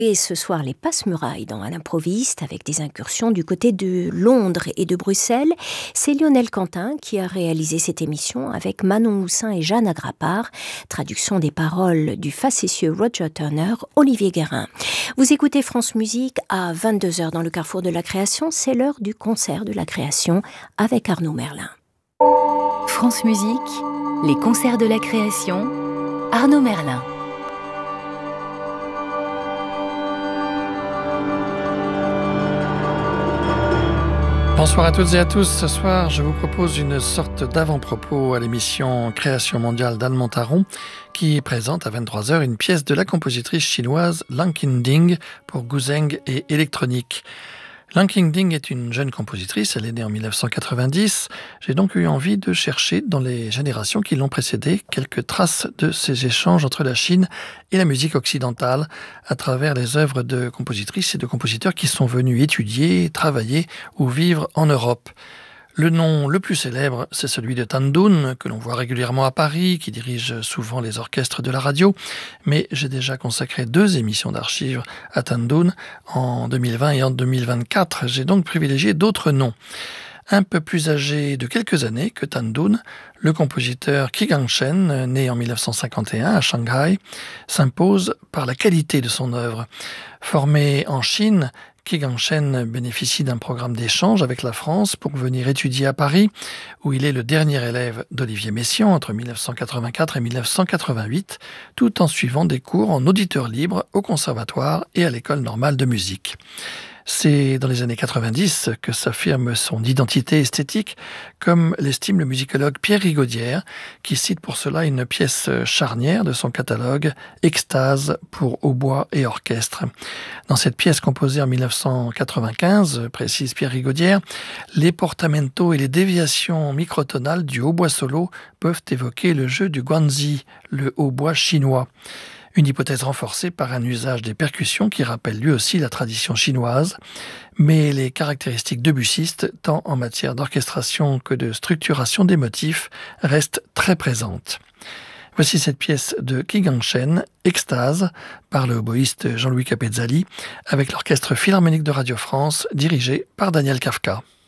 Et ce soir, les Passe-Murailles dans À l'improviste, avec des incursions du côté de Londres et de Bruxelles. C'est Lionel Quentin qui a réalisé cette émission avec Manon Houssin et Jeanne Agrapard. Traduction des paroles du facétieux Roger Turner, Olivier Guérin. Vous écoutez France Musique à 22h dans le Carrefour de la Création. C'est l'heure du concert de la création avec Arnaud Merlin. France Musique, les concerts de la création, Arnaud Merlin. Bonsoir à toutes et à tous. Ce soir, je vous propose une sorte d'avant-propos à l'émission Création mondiale d'Anne Montaron qui présente à 23h une pièce de la compositrice chinoise Lan Qingding pour Guzheng et électronique. Lan Qingding est une jeune compositrice, elle est née en 1990. J'ai donc eu envie de chercher dans les générations qui l'ont précédée quelques traces de ces échanges entre la Chine et la musique occidentale à travers les œuvres de compositrices et de compositeurs qui sont venus étudier, travailler ou vivre en Europe. Le nom le plus célèbre, c'est celui de Tan Dun, que l'on voit régulièrement à Paris, qui dirige souvent les orchestres de la radio. Mais j'ai déjà consacré 2 émissions d'archives à Tan Dun, en 2020 et en 2024. J'ai donc privilégié d'autres noms. Un peu plus âgé de quelques années que Tan Dun, le compositeur Qi Gangshen, né en 1951 à Shanghai, s'impose par la qualité de son œuvre. Formé en Chine, Qi Gangshen bénéficie d'un programme d'échange avec la France pour venir étudier à Paris, où il est le dernier élève d'Olivier Messiaen entre 1984 et 1988, tout en suivant des cours en auditeur libre au conservatoire et à l'école normale de musique. C'est dans les années 90 que s'affirme son identité esthétique, comme l'estime le musicologue Pierre Rigaudière, qui cite pour cela une pièce charnière de son catalogue, Extase pour hautbois et orchestre. Dans cette pièce composée en 1995, précise Pierre Rigaudière, les portamentos et les déviations microtonales du hautbois solo peuvent évoquer le jeu du guanzi, le hautbois chinois. Une hypothèse renforcée par un usage des percussions qui rappelle lui aussi la tradition chinoise, mais les caractéristiques debussistes, tant en matière d'orchestration que de structuration des motifs, restent très présentes. Voici cette pièce de Qi Gangshen, Extase, par le oboïste Jean-Louis Capezzali, avec l'Orchestre Philharmonique de Radio France, dirigé par Daniel Kafka.